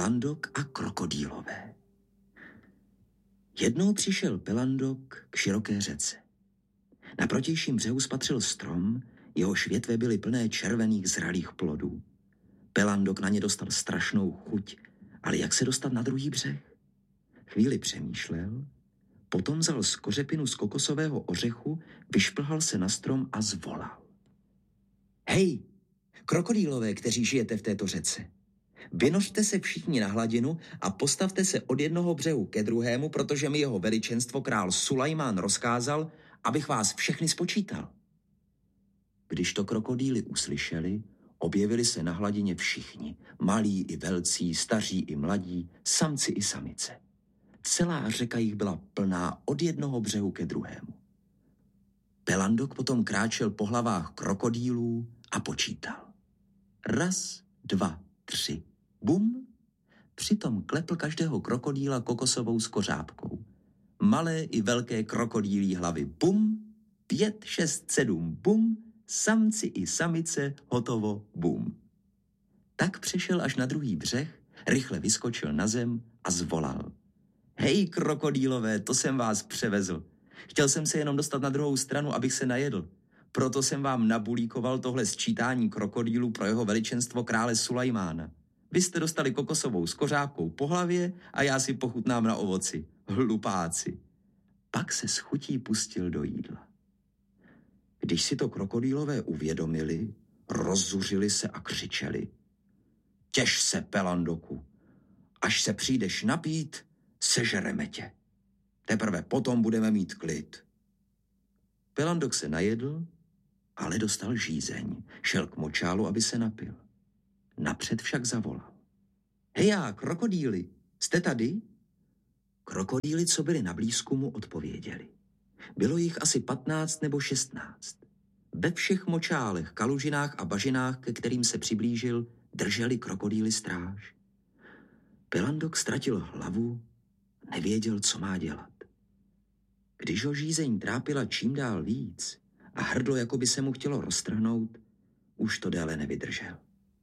Pelandok a krokodýlové. Jednou přišel Pelandok k široké řece. Na protějším břehu spatřil strom, jehož větve byly plné červených zralých plodů. Pelandok na ně dostal strašnou chuť, ale jak se dostat na druhý břeh? Chvíli přemýšlel, potom vzal z kořepinu z kokosového ořechu, vyšplhal se na strom a zvolal. Hej, krokodýlové, kteří žijete v této řece, vynořte se všichni na hladinu a postavte se od jednoho břehu ke druhému, protože mi jeho veličenstvo král Sulajmán rozkázal, abych vás všechny spočítal. Když to krokodýly uslyšeli, objevili se na hladině všichni, malí i velcí, staří i mladí, samci i samice. Celá řeka jich byla plná od jednoho břehu ke druhému. Pelandok potom kráčel po hlavách krokodýlů a počítal. 1, 2, 3, bum! Přitom klepl každého krokodýla kokosovou skořápkou. Malé i velké krokodýlí hlavy, bum! 5, 6, 7, bum! Samci i samice, hotovo, bum! Tak přešel až na druhý břeh, rychle vyskočil na zem a zvolal. Hej, krokodýlové, to jsem vás převezl. Chtěl jsem se jenom dostat na druhou stranu, abych se najedl. Proto jsem vám nabulíkoval tohle sčítání krokodýlů pro jeho veličenstvo krále Sulajmána. Vy jste dostali kokosovou skořápkou po hlavě a já si pochutnám na ovoci. Hlupáci. Pak se s chutí pustil do jídla. Když si to krokodýlové uvědomili, rozzuřili se a křičeli. Těš se, Pelandoku, až se přijdeš napít, sežereme tě. Teprve potom budeme mít klid. Pelandok se najedl, ale dostal žízeň. Šel k močálu, aby se napil. Napřed však zavolal. Hejá, krokodýly, jste tady? Krokodýly, co byli na blízku, mu odpověděli. Bylo jich asi 15 nebo 16. Ve všech močálech, kalužinách a bažinách, ke kterým se přiblížil, drželi krokodýly stráž. Pelandok ztratil hlavu, nevěděl, co má dělat. Když ho žízeň trápila čím dál víc a hrdlo, jako by se mu chtělo roztrhnout, už to déle nevydržel.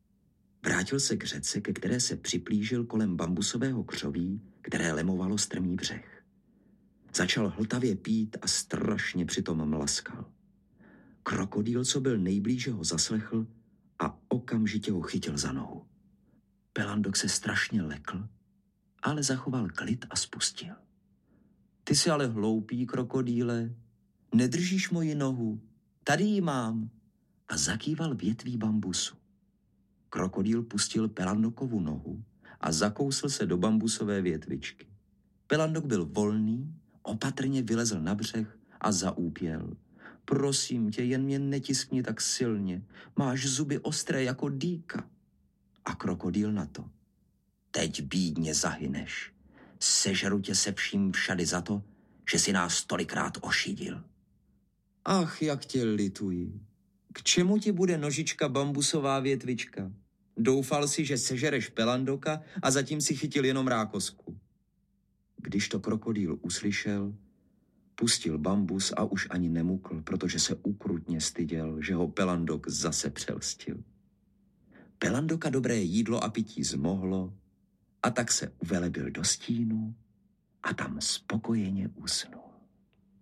Vrátil se k řece, ke které se připlížil kolem bambusového křoví, které lemovalo strmý břeh. Začal hltavě pít a strašně přitom mlaskal. Krokodýl, co byl nejblíže, ho zaslechl a okamžitě ho chytil za nohu. Pelandok se strašně lekl, ale zachoval klid a spustil. Ty jsi ale hloupý, krokodýle, nedržíš moji nohu, tady ji mám. A zakýval větví bambusu. Krokodýl pustil Pelandokovu nohu a zakousl se do bambusové větvičky. Pelandok byl volný, opatrně vylezl na břeh a zaúpěl. Prosím tě, jen mě netiskni tak silně, máš zuby ostré jako dýka. A krokodýl na to. Teď bídně zahyneš. Sežeru tě se vším všady za to, že si nás tolikrát ošidil. Ach, jak tě lituji. K čemu ti bude nožička bambusová větvička? Doufal si, že sežereš Pelandoka a zatím si chytil jenom rákosku. Když to krokodýl uslyšel, pustil bambus a už ani nemukl, protože se ukrutně styděl, že ho Pelandok zase přelstil. Pelandoka dobré jídlo a pití zmohlo a tak se uvelebil do stínu a tam spokojeně usnul.